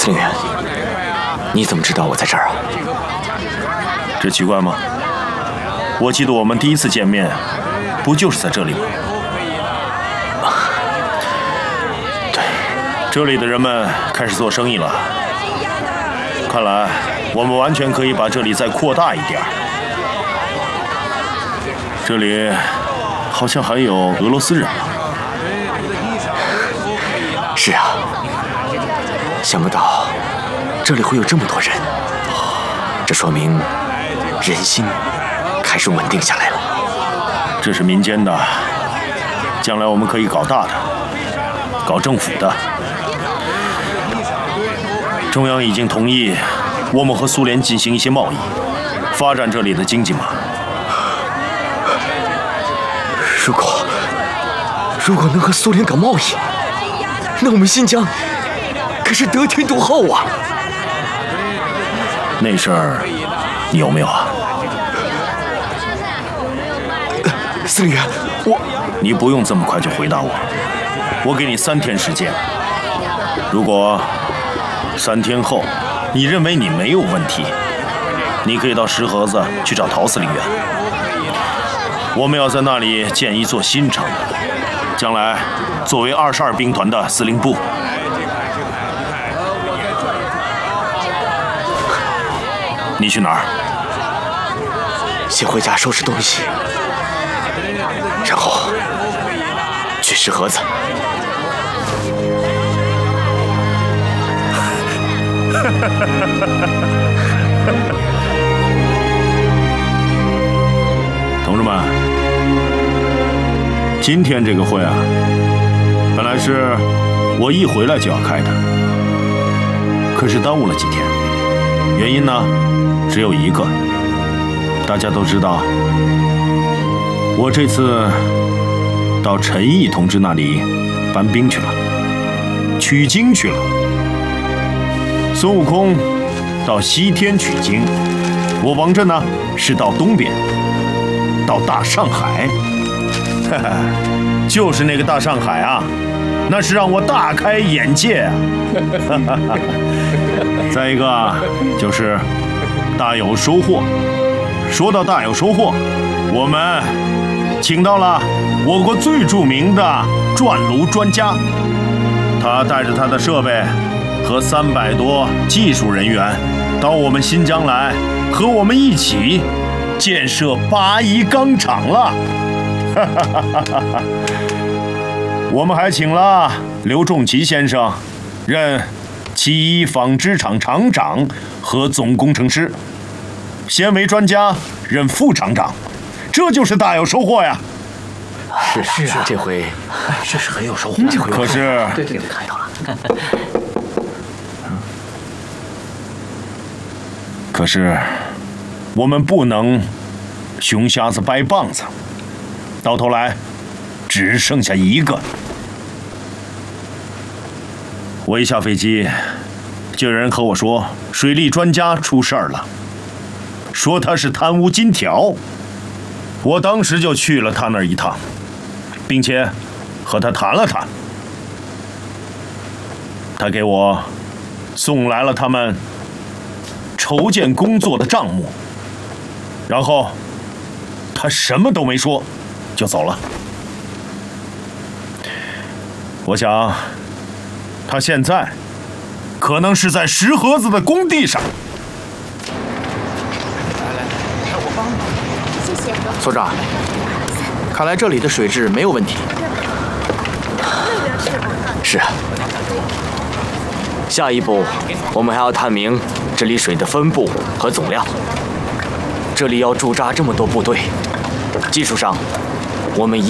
司令员，你怎么知道我在这儿啊？ 这奇怪吗？我记得我们第一次见面，不就是在这里吗？ 对， 这里的人们开始做生意了。看来我们完全可以把这里再扩大一点。这里好像还有俄罗斯人啊。 是啊，想不到这里会有这么多人，这说明人心开始稳定下来了。 这是民间的，将来我们可以搞大的，搞政府的。中央已经同意我们和苏联进行一些贸易，发展这里的经济嘛。 如果能和苏联搞贸易，那我们新疆可是得天独厚啊！ 那事儿你有没有啊？ 司令员， 你不用这么快就回答我，我给你3天时间。如果3天后你认为你没有问题，你可以到石河子去找陶司令员。我们要在那里建一座新城，将来作为22兵团的司令部。你去哪儿？ 先回家收拾东西，然后去石河子。 同志们，今天这个会啊，本来是我一回来就要开的，可是耽误了几天。原因呢，只有一个，大家都知道，我这次到陈毅同志那里搬兵去了，取经去了。孙悟空到西天取经，我王震呢是到东边，到大上海。哈哈，就是那个大上海啊，那是让我大开眼界啊！再一个就是大有收获。说到大有收获，我们请到了我国最著名的转炉专家，他带着他的设备和300多技术人员到我们新疆来，和我们一起建设8一钢厂了。我们还请了刘仲奇先生任7·1纺织厂厂长和总工程师，纤维专家任副厂长，这就是大有收获呀！ 是啊，这回这是很有收获。 可是， 对，看到了。 可是，我们不能熊瞎子掰棒子，到头来只剩下一个。我一下飞机，就有人和我说，水利专家出事儿了，说他是贪污金条。我当时就去了他那儿一趟，并且和他谈了谈。他给我送来了他们筹建工作的账目，然后他什么都没说就走了。我想他现在可能是在石河子的工地上。 我帮你。 谢谢。 所长，看来这里的水质没有问题。 是啊。下一步，我们还要探明这里水的分布和总量。这里要驻扎这么多部队，技术上，我们